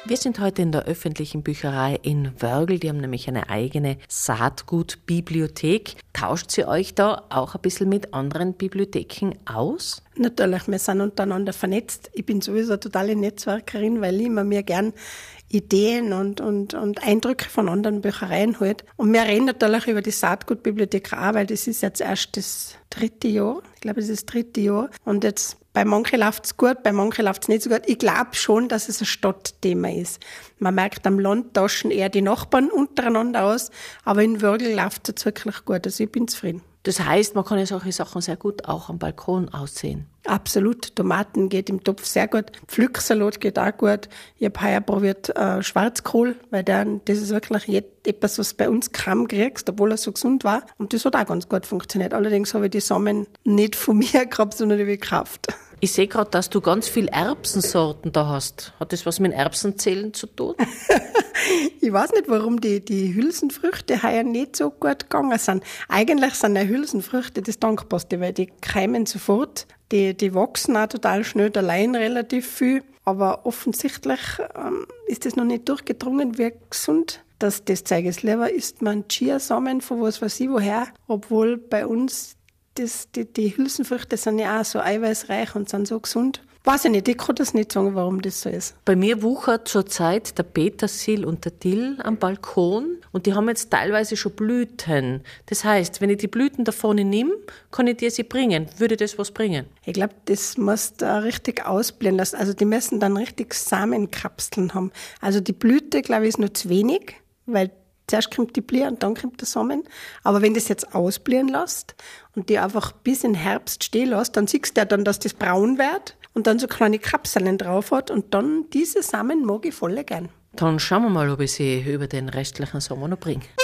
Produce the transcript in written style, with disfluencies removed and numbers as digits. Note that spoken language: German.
Wir sind heute in der öffentlichen Bücherei in Wörgl. Die haben nämlich eine eigene Saatgutbibliothek. Tauscht sie euch da auch ein bisschen mit anderen Bibliotheken aus? Natürlich, wir sind untereinander vernetzt. Ich bin sowieso eine totale Netzwerkerin, weil ich mir gern Ideen und Eindrücke von anderen Büchereien halt. Und wir reden natürlich über die Saatgutbibliothek auch, weil das ist jetzt erst das 3. Jahr. Ich glaube, es ist das 3. Jahr. Und jetzt bei manchen läuft es gut, bei manchen läuft es nicht so gut. Ich glaube schon, dass es ein Stadtthema ist. Man merkt, am Land tauschen eher die Nachbarn untereinander aus, aber in Wörgl läuft es jetzt wirklich gut. Also ich bin zufrieden. Das heißt, man kann ja solche Sachen sehr gut auch am Balkon aussehen. Absolut. Tomaten geht im Topf sehr gut. Pflücksalat geht auch gut. Ich habe heuer probiert Schwarzkohl, weil das ist wirklich etwas, was bei uns kaum kriegst, obwohl er so gesund war. Und das hat auch ganz gut funktioniert. Allerdings habe ich die Samen nicht von mir gehabt, sondern die habe ich gekauft. Ich sehe gerade, dass du ganz viel Erbsensorten da hast. Hat das was mit Erbsenzählen zu tun? Ich weiß nicht, warum die Hülsenfrüchte heuer nicht so gut gegangen sind. Eigentlich sind ja Hülsenfrüchte das Dankbarste, weil die keimen sofort. Die wachsen auch total schnell, allein relativ viel. Aber offensichtlich ist das noch nicht durchgedrungen, wie gesund das Zeug ist. Lieber isst man Chiasamen von was weiß ich woher, obwohl bei uns die Hülsenfrüchte sind ja auch so eiweißreich und sind so gesund. Weiß ich nicht, ich kann das nicht sagen, warum das so ist. Bei mir wuchert zurzeit der Petersil und der Dill am Balkon und die haben jetzt teilweise schon Blüten. Das heißt, wenn ich die Blüten davon nehme, kann ich dir sie bringen. Würde das was bringen? Ich glaube, das musst du richtig ausblenden lassen. Also die müssen dann richtig Samenkapseln haben. Also die Blüte, glaube ich, ist nur zu wenig, weil zuerst kommt die Blüte und dann kommt der Samen. Aber wenn du das jetzt ausblühen lässt und die einfach bis in Herbst stehen lässt, dann siehst du ja dann, dass das braun wird und dann so kleine Kapseln drauf hat. Und dann diese Samen mag ich voll gern. Dann schauen wir mal, ob ich sie über den restlichen Sommer noch bringe.